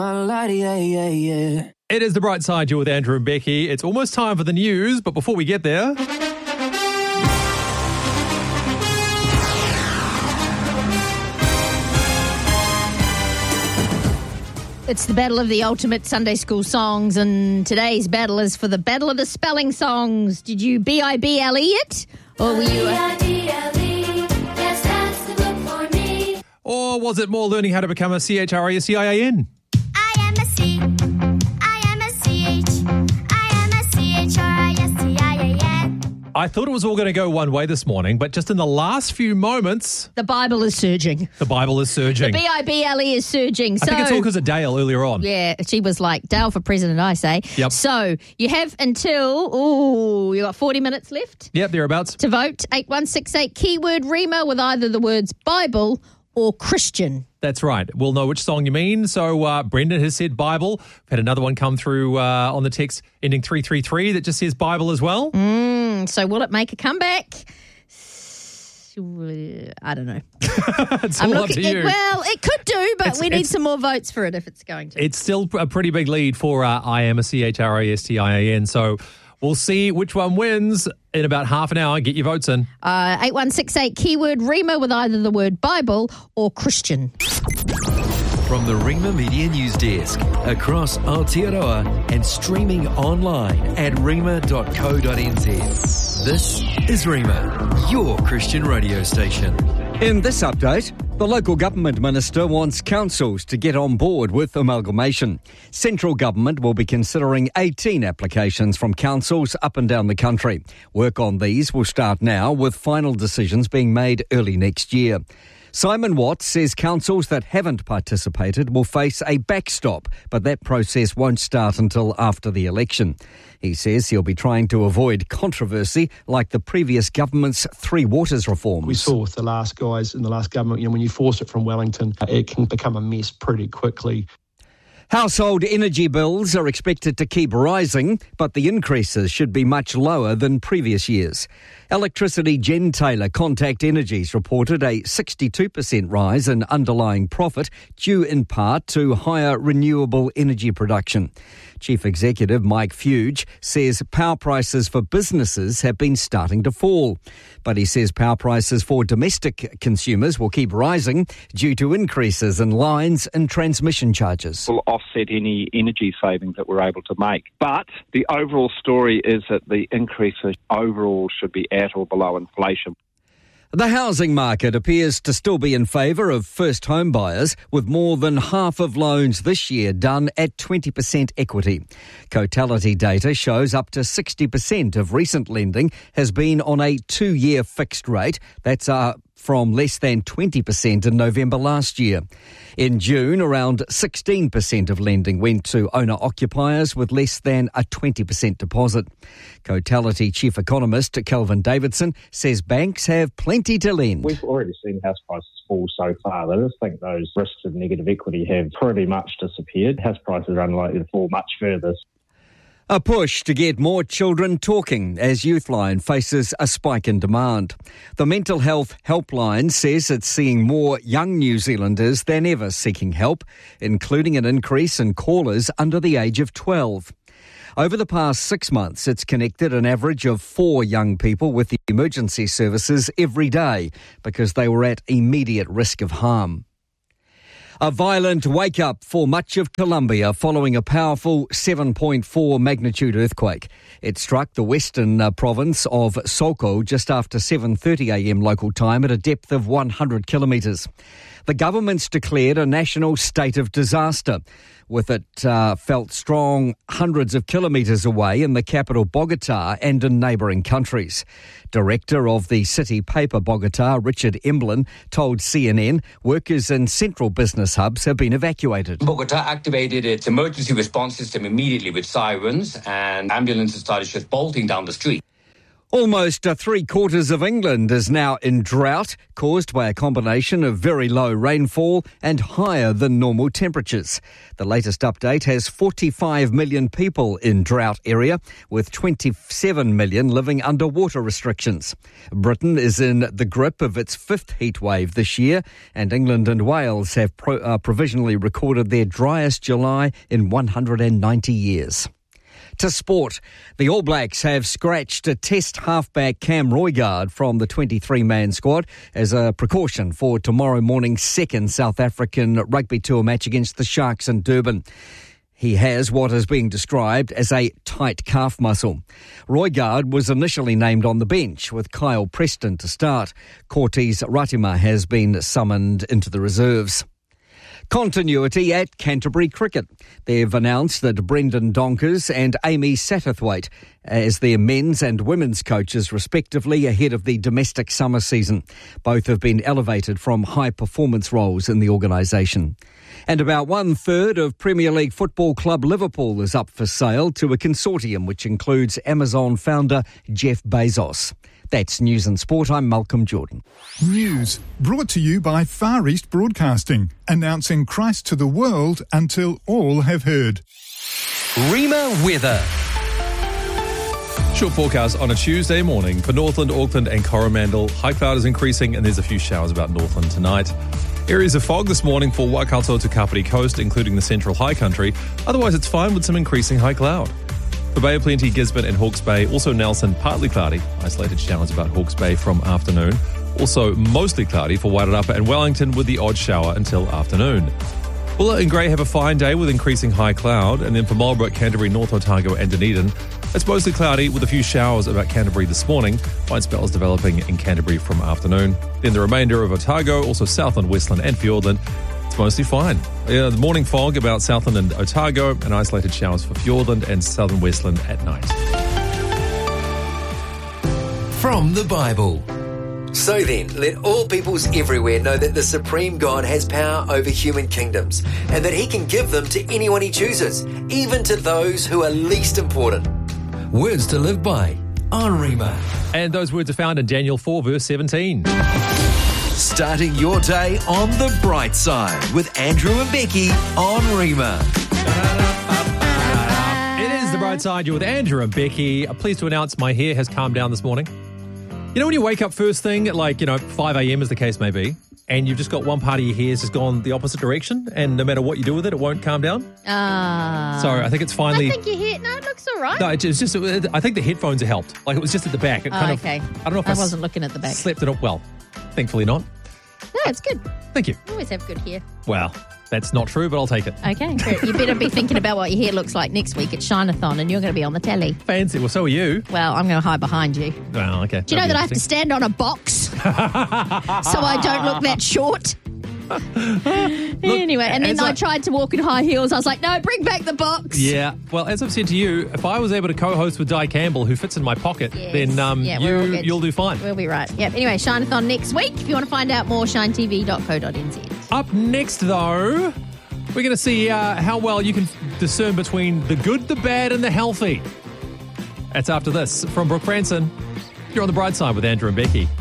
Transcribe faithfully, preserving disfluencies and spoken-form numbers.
It is The Bright Side. You're with Andrew and Becky. It's almost time for the news, but before we get there... It's the battle of the ultimate Sunday school songs, and today's battle is for the battle of the spelling songs. Did you B I B L E it? Or were you... Uh... Or was it more learning how to become a C H R I S C I A N? I am a C. I am a C H. I am a C H R I S C I A N. I thought it was all going to go one way this morning, but just in the last few moments... The Bible is surging. The Bible is surging. The B I B L E is surging. So, I think it's all because of Dale earlier on. Yeah, she was like, Dale for president, I say. Yep. So you have until, ooh, you got forty minutes left Yep, thereabouts. to vote. eight one six eight, keyword Rima with either the words Bible or Christian. That's right. We'll know which song you mean. So uh, Brendan has said Bible. We've had another one come through uh, on the text ending three three three that just says Bible as well. Mm, so will it make a comeback? I don't know. It's I'm all looking, up to you. It, well, it could do, but It's- we need it's- some more votes for it if it's going to. It's still a pretty big lead for uh, I am a C H R I S T I A N. So we'll see which one wins in about half an hour. Get your votes in. Uh, eight one six eight, keyword Rima with either the word Bible or Christian. From the Ringma Media News Desk, across Aotearoa and streaming online at ringma dot co dot n z. This is Ringma, your Christian radio station. In this update, the local government minister wants councils to get on board with amalgamation. Central government will be considering eighteen applications from councils up and down the country. Work on these will start now, with final decisions being made early next year. Simon Watts says councils that haven't participated will face a backstop, but that process won't start until after the election. He says he'll be trying to avoid controversy like the previous government's Three Waters reforms. We saw with the last guys in the last government, you know, when you force it from Wellington, it can become a mess pretty quickly. Household energy bills are expected to keep rising, but the increases should be much lower than previous years. Electricity Gen Taylor Contact Energies reported a sixty-two percent rise in underlying profit, due in part to higher renewable energy production. Chief Executive Mike Fuge says power prices for businesses have been starting to fall. But he says power prices for domestic consumers will keep rising due to increases in lines and transmission charges. Will offset any energy savings that we're able to make. But the overall story is that the increases overall should be at or below inflation. The housing market appears to still be in favour of first home buyers, with more than half of loans this year done at twenty percent equity. Cotality data shows up to sixty percent of recent lending has been on a two-year fixed rate. That's up from less than twenty percent in November last year. In June, around sixteen percent of lending went to owner-occupiers with less than a twenty percent deposit. Cotality Chief Economist Kelvin Davidson says banks have plenty to lend. We've already seen house prices fall so far. I just think those risks of negative equity have pretty much disappeared. House prices are unlikely to fall much further. A push to get more children talking as Youthline faces a spike in demand. The Mental Health Helpline says it's seeing more young New Zealanders than ever seeking help, including an increase in callers under the age of twelve. Over the past six months, it's connected an average of four young people with the emergency services every day because they were at immediate risk of harm. A violent wake-up for much of Colombia following a powerful seven point four magnitude earthquake. It struck the western uh, province of Soco just after seven thirty a m local time at a depth of one hundred kilometres. The government's declared a national state of disaster, with it uh, felt strong hundreds of kilometres away in the capital Bogotá and in neighbouring countries. Director of the city paper Bogotá, Richard Emblin, told C N N workers in central business hubs have been evacuated. Bogotá activated its emergency response system immediately with sirens, and ambulances started just bolting down the street. Almost uh, three quarters of England is now in drought, caused by a combination of very low rainfall and higher than normal temperatures. The latest update has forty-five million people in drought area, with twenty-seven million living under water restrictions. Britain is in the grip of its fifth heat wave this year, and England and Wales have pro- uh, provisionally recorded their driest July in one hundred ninety years. To sport, the All Blacks have scratched a Test halfback Cam Roigard from the twenty-three man squad as a precaution for tomorrow morning's second South African rugby tour match against the Sharks in Durban. He has what is being described as a tight calf muscle. Roigard was initially named on the bench with Kyle Preston to start. Cortez Ratima has been summoned into the reserves. Continuity at Canterbury Cricket. They've announced that Brendan Donkers and Amy Satterthwaite as their men's and women's coaches respectively ahead of the domestic summer season. Both have been elevated from high performance roles in the organisation. And about one third of Premier League football club Liverpool is up for sale to a consortium which includes Amazon founder Jeff Bezos. That's News and Sport. I'm Malcolm Jordan. News brought to you by Far East Broadcasting, announcing Christ to the world until all have heard. Rima weather. Short forecast on a Tuesday morning for Northland, Auckland and Coromandel. High cloud is increasing and there's a few showers about Northland tonight. Areas of fog this morning for Waikato to Kapiti Coast, including the central high country. Otherwise, it's fine with some increasing high cloud. For Bay of Plenty, Gisborne and Hawke's Bay, also Nelson, partly cloudy. Isolated showers about Hawke's Bay from afternoon. Also mostly cloudy for Wairarapa and Wellington with the odd shower until afternoon. Bulla and Grey have a fine day with increasing high cloud. And then for Marlborough, Canterbury, North Otago and Dunedin, it's mostly cloudy with a few showers about Canterbury this morning. Fine spells developing in Canterbury from afternoon. Then the remainder of Otago, also Southland, Westland and Fiordland, it's mostly fine. Yeah, the morning fog about Southland and Otago and isolated showers for Fiordland and Southern Westland at night. From the Bible. So then, let all peoples everywhere know that the Supreme God has power over human kingdoms and that he can give them to anyone he chooses, even to those who are least important. Words to live by on Rima. And those words are found in Daniel four, verse seventeen. Starting your day on the bright side with Andrew and Becky on Rima. It is the bright side. You're with Andrew and Becky. I'm pleased to announce my hair has calmed down this morning. You know when you wake up first thing at like, you know, five a.m. as the case may be, and you've just got one part of your hair has just gone the opposite direction, and no matter what you do with it, it won't calm down? Ah. So I think it's finally... I think your hair... No, it looks all right. No, it's just... I think the headphones have helped. Like, it was just at the back. It Oh, kind okay. Of, I don't know if I, I wasn't looking at the back. slept it up. Well, thankfully not. No, it's good. Thank you. You always have good hair. Well, that's not true, but I'll take it. Okay, good. You better be thinking about what your hair looks like next week at Shine-a-thon, and you're going to be on the telly. Fancy. Well, so are you. Well, I'm going to hide behind you. Well, okay. Do you know that I have to stand on a box so I don't look that short? Anyway, and then as I I- tried to walk in high heels. I was like, no, bring back the box. Yeah. Well, as I've said to you, if I was able to co-host with Di Campbell, who fits in my pocket, Yes. then um, Yeah, we're all you, good. you'll do fine. We'll be right. Yep. Anyway, Shine-a-thon next week. If you want to find out more, shine t v dot co dot n z. Up next, though, we're going to see uh, how well you can discern between the good, the bad, and the healthy. That's after this from Brooke Franson. You're on the bright side with Andrew and Becky.